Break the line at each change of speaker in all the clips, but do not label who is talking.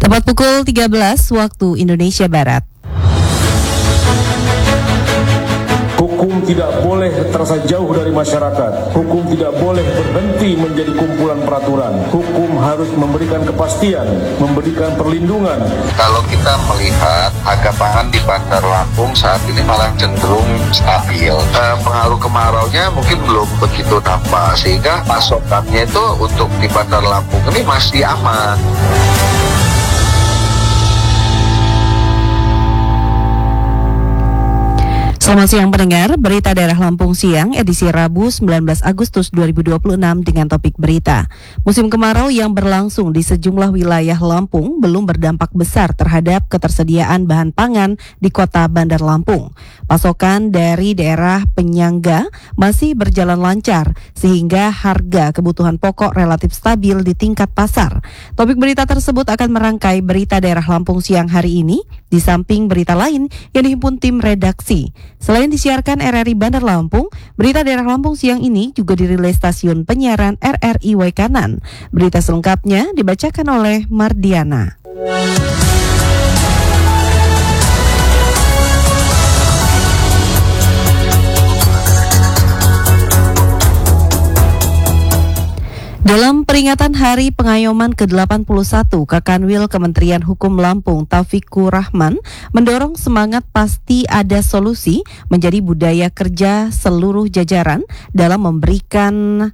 Tepat pukul 13 waktu Indonesia Barat.
Hukum tidak boleh terasa jauh dari masyarakat. Hukum tidak boleh berhenti menjadi kumpulan peraturan. Hukum harus memberikan kepastian, memberikan perlindungan.
Kalau kita melihat harga pangan di Bandar Lampung saat ini malah cenderung stabil. Pengaruh kemaraunya mungkin belum begitu nampak, sehingga pasokannya itu untuk di Bandar Lampung ini masih aman.
Selamat siang pendengar, berita daerah Lampung siang edisi Rabu 19 Agustus 2026 dengan topik berita. Musim kemarau yang berlangsung di sejumlah wilayah Lampung belum berdampak besar terhadap ketersediaan bahan pangan di kota Bandar Lampung. Pasokan dari daerah penyangga masih berjalan lancar sehingga harga kebutuhan pokok relatif stabil di tingkat pasar. Topik berita tersebut akan merangkai berita daerah Lampung siang hari ini di samping berita lain yang dihimpun tim redaksi. Selain disiarkan RRI Bandar Lampung, berita daerah Lampung siang ini juga dirilis stasiun penyiaran RRI Waikanan. Berita selengkapnya dibacakan oleh Mardiana. Dalam peringatan Hari Pengayoman ke-81, Kakanwil Kementerian Hukum Lampung Taufikur Rahman mendorong semangat pasti ada solusi menjadi budaya kerja seluruh jajaran dalam memberikan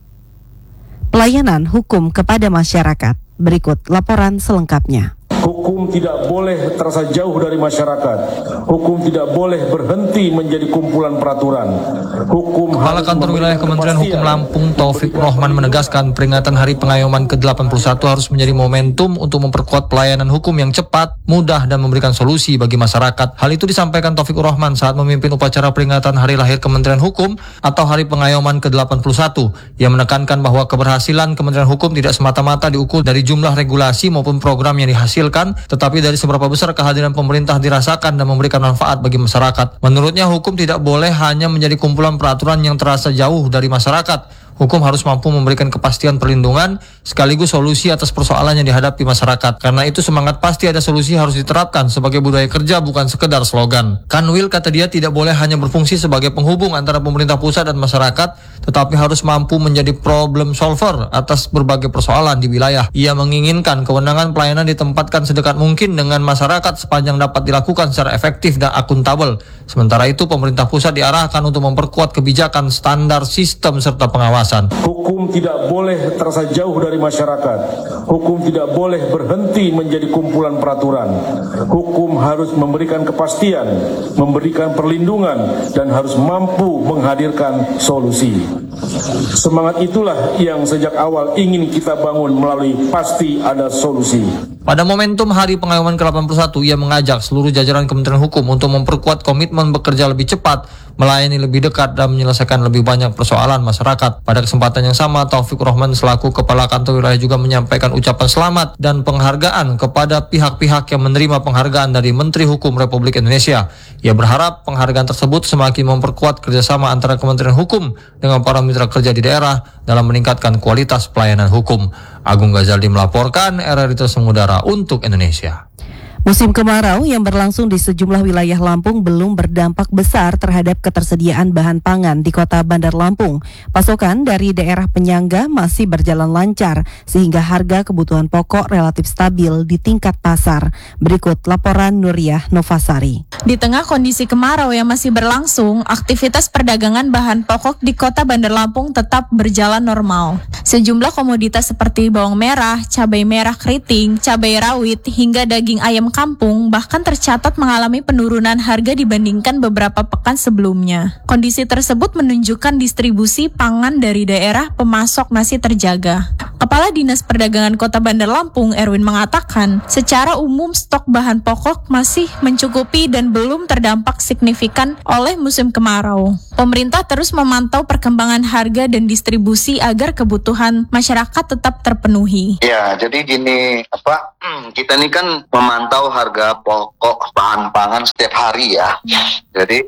pelayanan hukum kepada masyarakat. Berikut laporan selengkapnya.
Hukum tidak boleh terasa jauh dari masyarakat. Hukum tidak boleh berhenti menjadi kumpulan peraturan. Hukum
Kepala Kantor Wilayah Kementerian Hukum Lampung Taufikur Rahman menegaskan peringatan Hari Pengayoman ke-81 harus menjadi momentum untuk memperkuat pelayanan hukum yang cepat, mudah, dan memberikan solusi bagi masyarakat. Hal itu disampaikan Taufikur Rahman saat memimpin upacara peringatan Hari Lahir Kementerian Hukum atau Hari Pengayoman ke-81. Ia menekankan bahwa keberhasilan Kementerian Hukum tidak semata-mata diukur dari jumlah regulasi maupun program yang dihasilkan, tetapi dari seberapa besar kehadiran pemerintah dirasakan dan memberikan manfaat bagi masyarakat. Menurutnya, hukum tidak boleh hanya menjadi kumpulan peraturan yang terasa jauh dari masyarakat. Hukum harus mampu memberikan kepastian perlindungan sekaligus solusi atas persoalan yang dihadapi masyarakat. Karena itu semangat pasti ada solusi harus diterapkan sebagai budaya kerja, bukan sekedar slogan. Kanwil, kata dia, tidak boleh hanya berfungsi sebagai penghubung antara pemerintah pusat dan masyarakat, tetapi harus mampu menjadi problem solver atas berbagai persoalan di wilayah. Ia menginginkan kewenangan pelayanan ditempatkan sedekat mungkin dengan masyarakat sepanjang dapat dilakukan secara efektif dan akuntabel. Sementara itu, pemerintah pusat diarahkan untuk memperkuat kebijakan, standar, sistem, serta pengawasan.
Hukum tidak boleh terasa jauh dari masyarakat. Hukum tidak boleh berhenti menjadi kumpulan peraturan. Hukum harus memberikan kepastian, memberikan perlindungan, dan harus mampu menghadirkan solusi. Semangat itulah yang sejak awal ingin kita bangun melalui pasti ada solusi.
Pada momentum Hari Pengayoman ke-81, ia mengajak seluruh jajaran Kementerian Hukum untuk memperkuat komitmen bekerja lebih cepat, melayani lebih dekat, dan menyelesaikan lebih banyak persoalan masyarakat. Pada kesempatan yang sama, Taufikur Rahman selaku Kepala Kantor Wilayah juga menyampaikan ucapan selamat dan penghargaan kepada pihak-pihak yang menerima penghargaan dari Menteri Hukum Republik Indonesia. Ia berharap penghargaan tersebut semakin memperkuat kerjasama antara Kementerian Hukum dengan para mitra kerja di daerah dalam meningkatkan kualitas pelayanan hukum. Agung Ghazali melaporkan, RRI Terus Mengudara untuk Indonesia.
Musim kemarau yang berlangsung di sejumlah wilayah Lampung belum berdampak besar terhadap ketersediaan bahan pangan di kota Bandar Lampung. Pasokan dari daerah penyangga masih berjalan lancar sehingga harga kebutuhan pokok relatif stabil di tingkat pasar. Berikut laporan Nuriyah Novasari.
Di tengah kondisi kemarau yang masih berlangsung, aktivitas perdagangan bahan pokok di kota Bandar Lampung tetap berjalan normal. Sejumlah komoditas seperti bawang merah, cabai merah keriting, cabai rawit, hingga daging ayam kampung bahkan tercatat mengalami penurunan harga dibandingkan beberapa pekan sebelumnya. Kondisi tersebut menunjukkan distribusi pangan dari daerah pemasok masih terjaga. Kepala Dinas Perdagangan Kota Bandar Lampung, Erwin, mengatakan secara umum stok bahan pokok masih mencukupi dan belum terdampak signifikan oleh musim kemarau. Pemerintah terus memantau perkembangan harga dan distribusi agar kebutuhan masyarakat tetap terpenuhi.
Ya, jadi gini, kita ini kan memantau harga pokok bahan pangan setiap hari ya. Jadi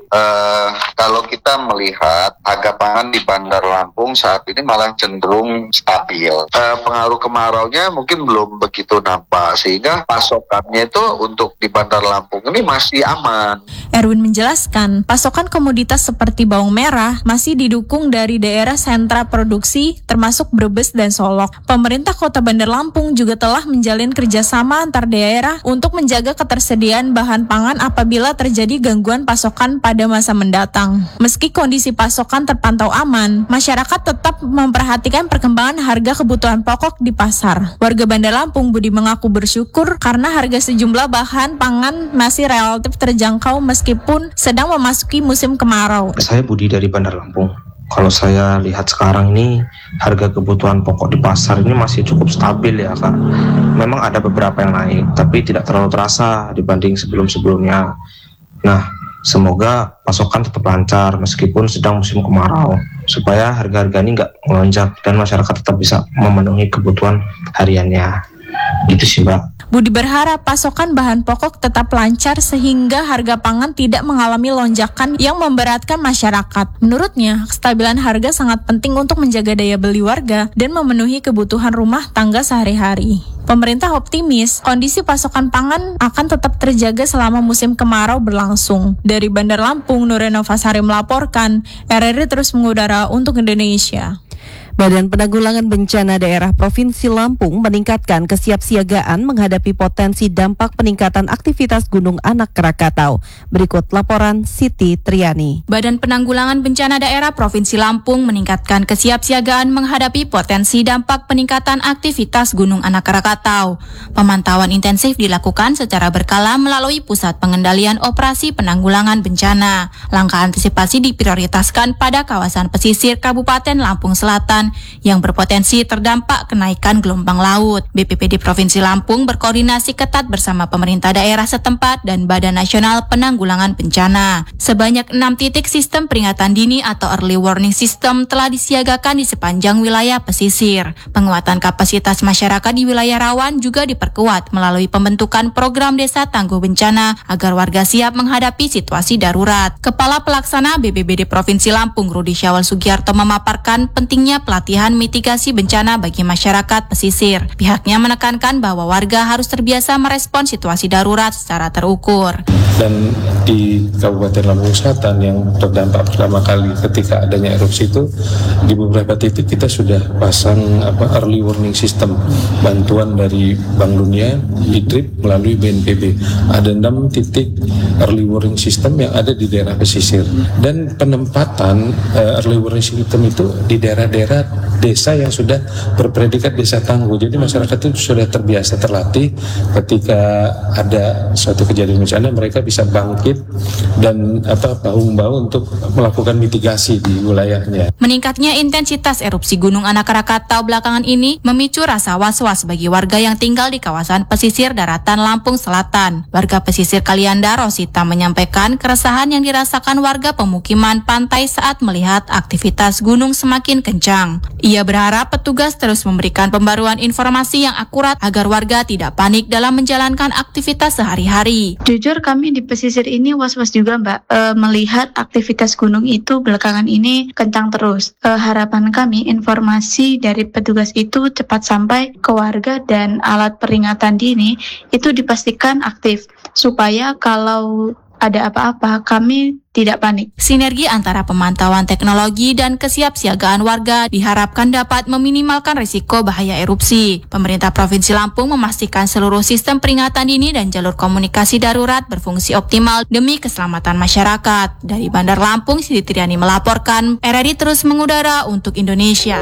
kalau kita melihat harga pangan di Bandar Lampung saat ini malah cenderung stabil. Pengaruh kemaraunya mungkin belum begitu nampak, sehingga pasokannya itu untuk di Bandar Lampung ini masih aman.
Erwin menjelaskan, pasokan komoditas seperti bawang merah masih didukung dari daerah sentra produksi termasuk Brebes dan Solok. Pemerintah Kota Bandar Lampung juga telah menjalin kerjasama antar daerah untuk menjaga ketersediaan bahan pangan apabila terjadi gangguan pasokan pada masa mendatang. Meski kondisi pasokan terpantau aman, masyarakat tetap memperhatikan perkembangan harga kebutuhan pokok di pasar. Warga Bandar Lampung Budi mengaku bersyukur karena harga sejumlah bahan pangan masih relatif terjangkau meskipun sedang memasuki musim kemarau.
Saya Budi dari Bandar Lampung. Kalau saya lihat sekarang ini harga kebutuhan pokok di pasar ini masih cukup stabil ya Kak. Memang ada beberapa yang naik tapi tidak terlalu terasa dibanding sebelum-sebelumnya. Nah, semoga pasokan tetap lancar meskipun sedang musim kemarau supaya harga-harga ini nggak melonjak dan masyarakat tetap bisa memenuhi kebutuhan hariannya. Gitu sih Mbak.
Budi berharap pasokan bahan pokok tetap lancar sehingga harga pangan tidak mengalami lonjakan yang memberatkan masyarakat. Menurutnya, kestabilan harga sangat penting untuk menjaga daya beli warga dan memenuhi kebutuhan rumah tangga sehari-hari. Pemerintah optimis kondisi pasokan pangan akan tetap terjaga selama musim kemarau berlangsung. Dari Bandar Lampung, Nureno Fasari melaporkan, RRI terus mengudara untuk Indonesia.
Badan Penanggulangan Bencana Daerah Provinsi Lampung meningkatkan kesiapsiagaan menghadapi potensi dampak peningkatan aktivitas Gunung Anak Krakatau. Berikut laporan Siti Triani.
Badan Penanggulangan Bencana Daerah Provinsi Lampung meningkatkan kesiapsiagaan menghadapi potensi dampak peningkatan aktivitas Gunung Anak Krakatau. Pemantauan intensif dilakukan secara berkala melalui Pusat Pengendalian Operasi Penanggulangan Bencana. Langkah antisipasi diprioritaskan pada kawasan pesisir Kabupaten Lampung Selatan yang berpotensi terdampak kenaikan gelombang laut. BPBD Provinsi Lampung berkoordinasi ketat bersama pemerintah daerah setempat dan Badan Nasional Penanggulangan Bencana. Sebanyak 6 titik sistem peringatan dini atau early warning system telah disiagakan di sepanjang wilayah pesisir. Penguatan kapasitas masyarakat di wilayah rawan juga diperkuat melalui pembentukan program desa tangguh bencana agar warga siap menghadapi situasi darurat. Kepala Pelaksana BPBD Provinsi Lampung Rudi Syawal Sugiarto memaparkan pentingnya pelatihan mitigasi bencana bagi masyarakat pesisir. Pihaknya menekankan bahwa warga harus terbiasa merespon situasi darurat secara terukur.
Dan di Kabupaten Lampung Selatan yang terdampak pertama kali ketika adanya erupsi itu, di beberapa titik kita sudah pasang early warning system, bantuan dari Bank Dunia, DITRIP melalui BNPB. Ada 6 titik early warning system yang ada di daerah pesisir. Dan penempatan early warning system itu di daerah-daerah desa yang sudah berpredikat desa tangguh. Jadi masyarakat itu sudah terbiasa, terlatih ketika ada suatu kejadian bencana mereka bisa bangkit dan bahu-membahu untuk melakukan mitigasi di wilayahnya.
Meningkatnya intensitas erupsi Gunung Anak Krakatau belakangan ini memicu rasa was-was bagi warga yang tinggal di kawasan pesisir daratan Lampung Selatan. Warga pesisir Kalianda Rosita menyampaikan keresahan yang dirasakan warga pemukiman pantai saat melihat aktivitas gunung semakin kencang. Ia berharap petugas terus memberikan pembaruan informasi yang akurat agar warga tidak panik dalam menjalankan aktivitas sehari-hari.
Jujur kami di pesisir ini was-was juga Mbak, melihat aktivitas gunung itu belakangan ini kencang terus. Harapan kami informasi dari petugas itu cepat sampai ke warga dan alat peringatan dini itu dipastikan aktif supaya kalau ada apa-apa kami tidak panik.
Sinergi antara pemantauan teknologi dan kesiapsiagaan warga diharapkan dapat meminimalkan risiko bahaya erupsi. Pemerintah Provinsi Lampung memastikan seluruh sistem peringatan dini dan jalur komunikasi darurat berfungsi optimal demi keselamatan masyarakat. Dari Bandar Lampung, Siti Triani melaporkan, RRI terus mengudara untuk Indonesia.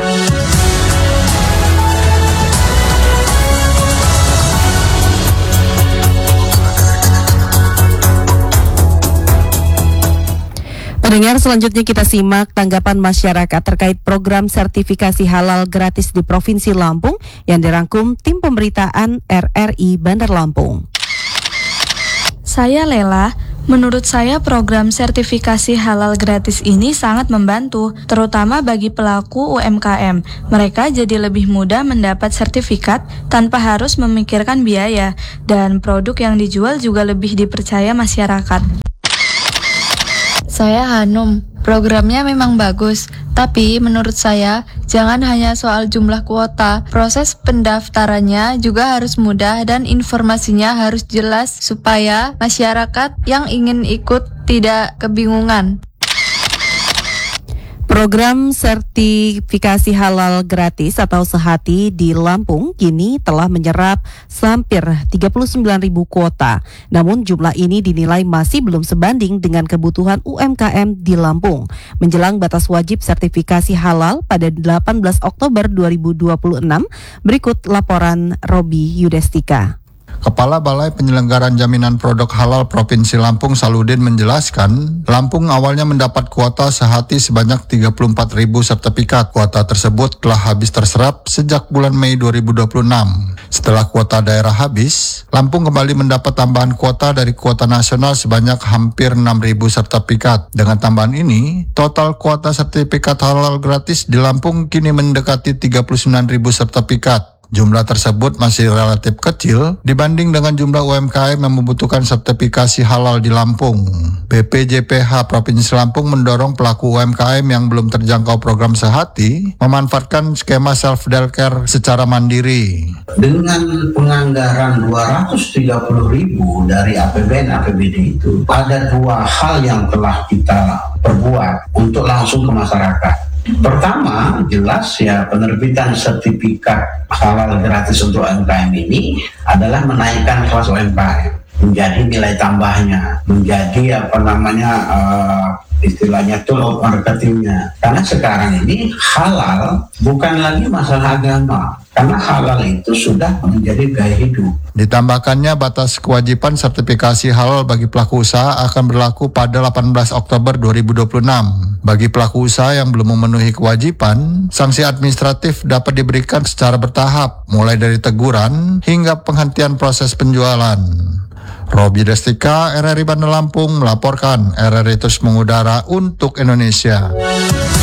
Pendengar, selanjutnya kita simak tanggapan masyarakat terkait program sertifikasi halal gratis di Provinsi Lampung yang dirangkum tim pemberitaan RRI Bandar Lampung.
Saya Lela Menurut saya program sertifikasi halal gratis ini sangat membantu, terutama bagi pelaku UMKM. Mereka jadi lebih mudah mendapat sertifikat tanpa harus memikirkan biaya, dan produk yang dijual juga lebih dipercaya masyarakat.
Saya Hanum. Programnya memang bagus, tapi menurut saya jangan hanya soal jumlah kuota. Proses pendaftarannya juga harus mudah dan informasinya harus jelas supaya masyarakat yang ingin ikut tidak kebingungan.
Program sertifikasi halal gratis atau Sehati di Lampung kini telah menyerap hampir 39.000 kuota. Namun jumlah ini dinilai masih belum sebanding dengan kebutuhan UMKM di Lampung. Menjelang batas wajib sertifikasi halal pada 18 Oktober 2026, berikut laporan Robi Yudestika.
Kepala Balai Penyelenggaraan Jaminan Produk Halal Provinsi Lampung Saludin menjelaskan, Lampung awalnya mendapat kuota Sehati sebanyak 34.000 sertifikat. Kuota tersebut telah habis terserap sejak bulan Mei 2026. Setelah kuota daerah habis, Lampung kembali mendapat tambahan kuota dari kuota nasional sebanyak hampir 6.000 sertifikat. Dengan tambahan ini, total kuota sertifikat halal gratis di Lampung kini mendekati 39.000 sertifikat. Jumlah tersebut masih relatif kecil dibanding dengan jumlah UMKM yang membutuhkan sertifikasi halal di Lampung. BPJPH Provinsi Lampung mendorong pelaku UMKM yang belum terjangkau program Sehati memanfaatkan skema self-delcare secara mandiri.
Dengan penganggaran 230.000 dari APBD itu, ada dua hal yang telah kita perbuat untuk langsung ke masyarakat. Pertama, jelas ya penerbitan sertifikat halal gratis untuk UMKM ini adalah menaikkan kelas UMKM menjadi nilai tambahnya, menjadi istilahnya tool of marketingnya. Karena sekarang ini halal bukan lagi masalah agama, karena halal itu sudah menjadi gaya hidup.
Ditambahkannya batas kewajiban sertifikasi halal bagi pelaku usaha akan berlaku pada 18 Oktober 2026. Bagi pelaku usaha yang belum memenuhi kewajiban, sanksi administratif dapat diberikan secara bertahap, mulai dari teguran hingga penghentian proses penjualan. Robi Destika, RRI Bandar Lampung melaporkan. RRI terus mengudara untuk Indonesia.